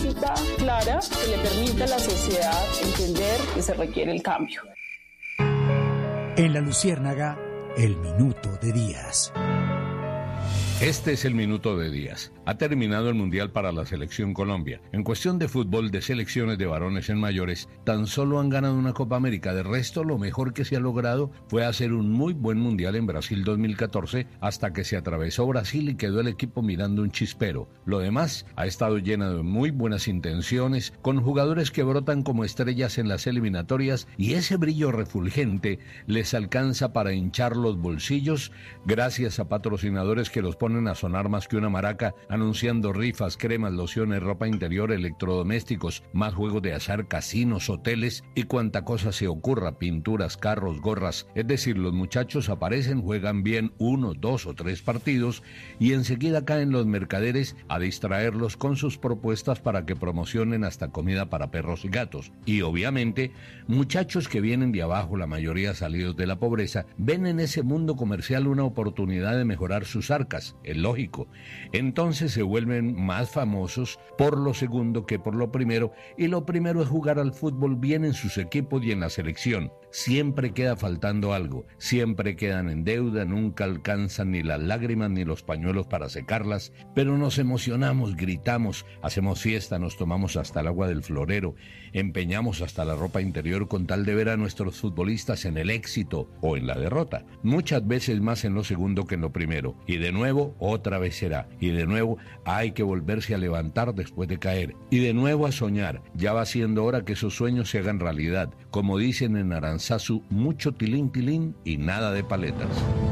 política clara que le permita a la sociedad entender que se requiere el cambio. En La Luciérnaga, el minuto de Díaz. Este es el minuto de Díaz. Ha terminado el Mundial para la Selección Colombia. En cuestión de fútbol de selecciones de varones en mayores, tan solo han ganado una Copa América. De resto, lo mejor que se ha logrado fue hacer un muy buen Mundial en Brasil 2014, hasta que se atravesó Brasil y quedó el equipo mirando un chispero. Lo demás ha estado lleno de muy buenas intenciones, con jugadores que brotan como estrellas en las eliminatorias, y ese brillo refulgente les alcanza para hinchar los bolsillos gracias a patrocinadores que los ponen a sonar más que una maraca, anunciando rifas, cremas, lociones, ropa interior, electrodomésticos, más juegos de azar, casinos, hoteles y cuanta cosa se ocurra, pinturas, carros, gorras. Es decir, los muchachos aparecen, juegan bien 1, 2 o 3 partidos y enseguida caen los mercaderes a distraerlos con sus propuestas para que promocionen hasta comida para perros y gatos. Y obviamente, muchachos que vienen de abajo, la mayoría salidos de la pobreza, ven en ese mundo comercial una oportunidad de mejorar sus arcas. Es lógico. Entonces se vuelven más famosos por lo segundo que por lo primero, y lo primero es jugar al fútbol bien en sus equipos y en la selección. Siempre queda faltando algo, siempre quedan en deuda, nunca alcanzan ni las lágrimas ni los pañuelos para secarlas, pero nos emocionamos, gritamos, hacemos fiesta, nos tomamos hasta el agua del florero, empeñamos hasta la ropa interior con tal de ver a nuestros futbolistas en el éxito o en la derrota, muchas veces más en lo segundo que en lo primero, y de nuevo otra vez será, y de nuevo hay que volverse a levantar después de caer, y de nuevo a soñar. Ya va siendo hora que esos sueños se hagan realidad, como dicen en Aranzazu, mucho tilín tilín y nada de paletas.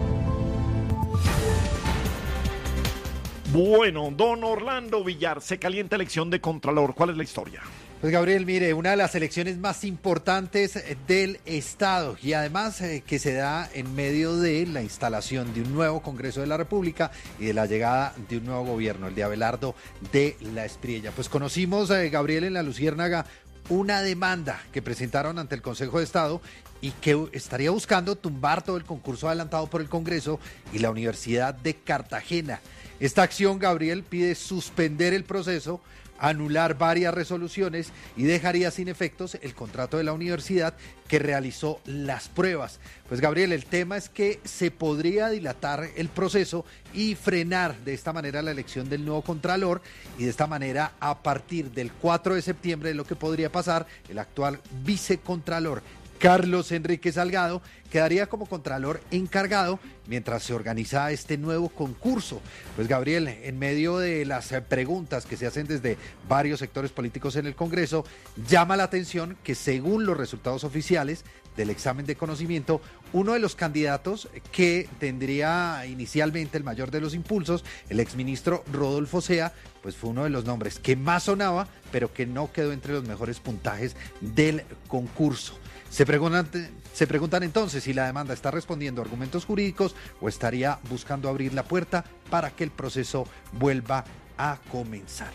Bueno, don Orlando Villar, se calienta elección de Contralor. ¿Cuál es la historia? Pues Gabriel, mire, una de las elecciones más importantes del Estado, y además que se da en medio de la instalación de un nuevo Congreso de la República y de la llegada de un nuevo gobierno, el de Abelardo de la Espriella. Pues conocimos, Gabriel, en La Luciérnaga, una demanda que presentaron ante el Consejo de Estado y que estaría buscando tumbar todo el concurso adelantado por el Congreso y la Universidad de Cartagena. Esta acción, Gabriel, pide suspender el proceso, anular varias resoluciones y dejaría sin efectos el contrato de la universidad que realizó las pruebas. Pues Gabriel, el tema es que se podría dilatar el proceso y frenar de esta manera la elección del nuevo Contralor, y de esta manera, a partir del 4 de septiembre, lo que podría pasar, el actual vicecontralor Carlos Enrique Salgado quedaría como contralor encargado mientras se organiza este nuevo concurso. Pues Gabriel, en medio de las preguntas que se hacen desde varios sectores políticos en el Congreso, llama la atención que, según los resultados oficiales del examen de conocimiento, uno de los candidatos que tendría inicialmente el mayor de los impulsos, el exministro Rodolfo Sea, pues fue uno de los nombres que más sonaba, pero que no quedó entre los mejores puntajes del concurso. Se preguntan entonces si la demanda está respondiendo a argumentos jurídicos o estaría buscando abrir la puerta para que el proceso vuelva a comenzar.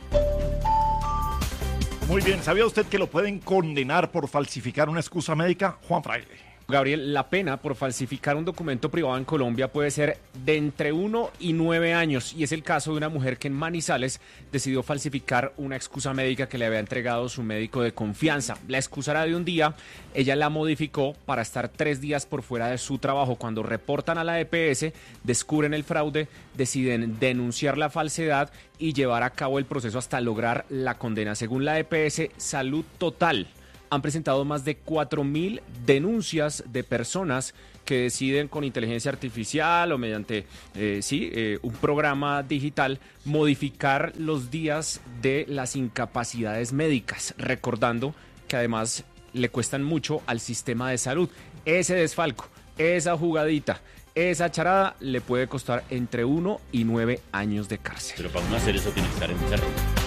Muy bien, ¿sabía usted que lo pueden condenar por falsificar una excusa médica? Juan Fraile. Gabriel, la pena por falsificar un documento privado en Colombia puede ser de entre 1 y 9 años, y es el caso de una mujer que en Manizales decidió falsificar una excusa médica que le había entregado su médico de confianza. La excusa era de un día, ella la modificó para estar 3 días por fuera de su trabajo. Cuando reportan a la EPS, descubren el fraude, deciden denunciar la falsedad y llevar a cabo el proceso hasta lograr la condena. Según la EPS Salud Total, han presentado más de 4.000 denuncias de personas que deciden con inteligencia artificial o mediante un programa digital modificar los días de las incapacidades médicas, recordando que además le cuestan mucho al sistema de salud. Ese desfalco, esa jugadita, esa charada le puede costar entre 1 y 9 años de cárcel. Pero para uno hacer eso tiene que estar enfermo.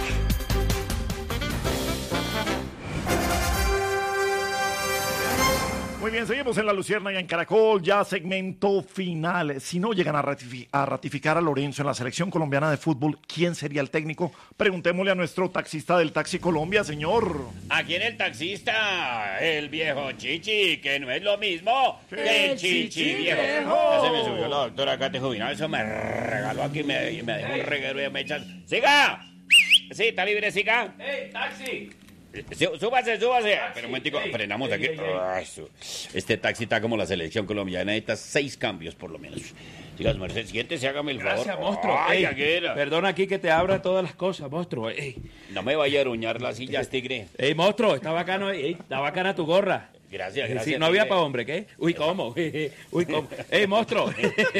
Muy bien, seguimos en La Luciérnaga en Caracol, ya segmento final. Si no llegan a ratificar a Lorenzo en la selección colombiana de fútbol, ¿quién sería el técnico? Preguntémosle a nuestro taxista del Taxi Colombia, señor. Aquí en el taxista, el viejo Chichi, que no es lo mismo que el Chichi viejo. Ya se me subió la doctora Cate Jubinal, eso me regaló aquí, me dejó un reguero de mechas. ¡Siga! Sí, está libre, siga. ¡Ey, taxi! Súbase. Pero un momentico, frenamos aquí. Este taxi está como la selección colombiana, necesita 6 cambios por lo menos. Siga, merced, siéntese, hágame el favor. Gracias, monstruo. Ay, Ey, Aguera. perdona aquí que te abra todas las cosas, monstruo. Ey, No me vaya a aruñar las sillas, tigre. monstruo, está bacano, está bacana tu gorra. Gracias. Sí, no había tigre. para hombre, ¿qué? Uy, ¿cómo? Uy, ¿cómo? Monstruo.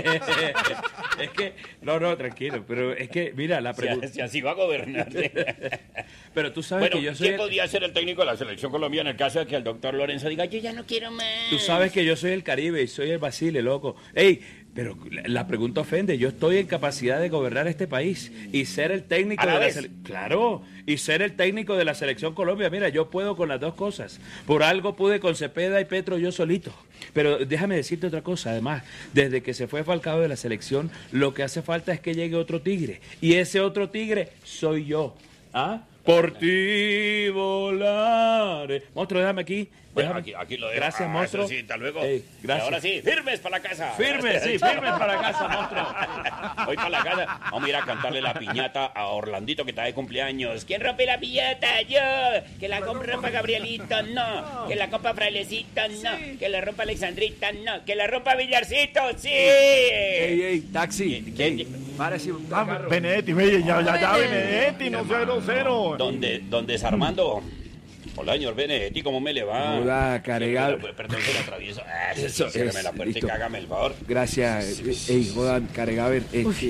Es que, no, tranquilo, pero es que, mira, la pregunta. Si así va a gobernar. Pero tú sabes Bueno, que yo soy. ¿quién podría ser el técnico de la selección colombiana en el caso de que el doctor Lorenzo diga, yo ya no quiero más? Tú sabes que yo soy el Caribe y soy el Basile, loco. Ey, pero la pregunta ofende. Yo estoy en capacidad de gobernar este país y ser el técnico ¿A la de la vez? selección. Claro, y ser el técnico de la selección Colombia. Mira, yo puedo con las dos cosas. Por algo pude con Cepeda y Petro yo solito. Pero déjame decirte otra cosa. Además, desde que se fue Falcao de la selección, lo que hace falta es que llegue otro tigre. Y ese otro tigre soy yo. ¿Ah? Por ti volaré. Monstruo, déjame aquí. Bueno, Déjame. aquí lo dejo. Gracias, monstruo. Eso sí, hasta luego. Ey, gracias. Y ahora sí, firmes para la casa. Firmes, sí, firmes para casa, monstruo. Voy para la casa. Vamos a ir a cantarle la piñata a Orlandito que está de cumpleaños. ¿Quién rompe la piñata? Yo. Que la rompa Gabrielito, no. Que la rompa Frailecito, no. Que la rompa Alexandrita, no. Que la rompa Villarcito, sí. Ey, taxi. ¿Quién? Párese un carro. Benedetti, ya, Benedetti, no sea grosero. ¿Dónde es Armando? Hola, señor Benedetti, ¿cómo me le va? Hola, Caregal. Perdón, se lo atravieso. Eso Ciérreme es, la puerta listo. y cágame el favor. Gracias. Ey, jodan, Caregaber.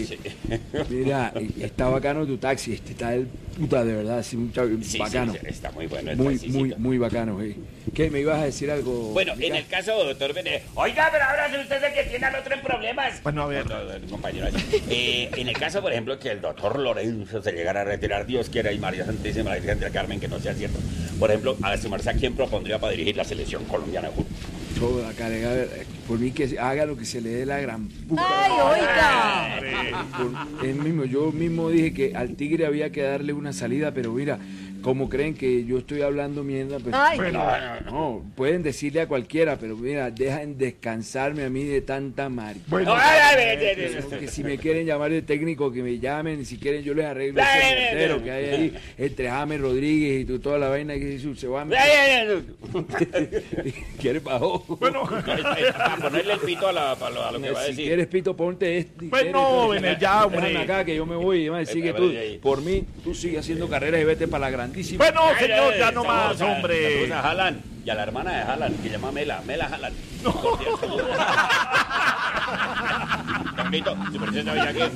Mira, está bacano tu taxi. Está del puta, de verdad. Sí, bacano. Sí, está muy bueno el Muy, taxicito. muy bacano. ¿Qué? ¿Me ibas a decir algo? Bueno, en el caso, doctor Benedetti... Oiga, pero ahora es usted el que tiene al otro en problemas. Bueno, a ver. No, compañero. En el caso, por ejemplo, que el doctor Lorenzo se llegara a retirar, Dios quiera, y María Santísima, la Virgen del Carmen, que no sea cierto. Por ejemplo, a sumarse a quién propondría para dirigir la selección colombiana de fútbol. Joda, Caregaber. Por mí que haga lo que se le dé la gran puta. ¡Ay, oiga! Yo mismo dije que al Tigre había que darle una salida, pero mira, como creen que yo estoy hablando mierda, pues, Ay. no, pueden decirle a cualquiera, pero mira, dejen descansarme a mí de tanta marica. Bueno, Que si me quieren llamar de técnico, que me llamen, si quieren yo les arreglo ese portero que hay ahí entre James Rodríguez y toda la vaina que se va a ¿Quieres bajo? bueno, Para ponerle el pito a lo que va a Si decir. quieres pito, ponte este. Bueno, Benet, ya, hombre. Déjame acá que yo me voy, sigue tú. Por mí, tú sigue haciendo carreras y vete para la grandísima. bueno, señor, ya no más, hombre. Saludos a Haaland y a la hermana de Haaland, que se llama Mela Haaland. Carlito, si por eso sabía que...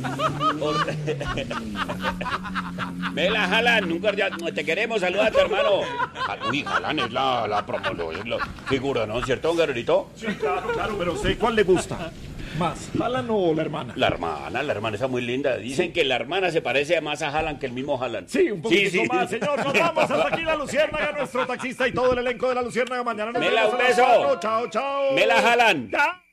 Mela Haaland, un cordial... Te queremos, saluda a tu hermano. Uy, Haaland es la figura, ¿no? ¿Cierto, don Garolito? Sí, claro, pero ¿usted cuál le gusta más, Haaland o la hermana? La hermana está muy linda. Dicen que la hermana se parece más a Haaland que el mismo Haaland. Sí, un poquito más, señor. Nos vamos hasta aquí la Luciérnaga, nuestro taxista y todo el elenco de la Luciérnaga. Mañana nos Mela, vemos un a las beso. 4. Chao, chao. Mela Haaland. Ya.